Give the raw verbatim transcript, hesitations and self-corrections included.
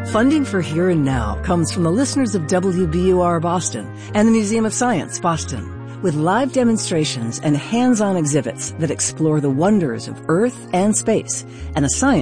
Funding for Here and Now comes from the listeners of W B U R Boston and the Museum of Science, Boston, with live demonstrations and hands-on exhibits that explore the wonders of Earth and space and the science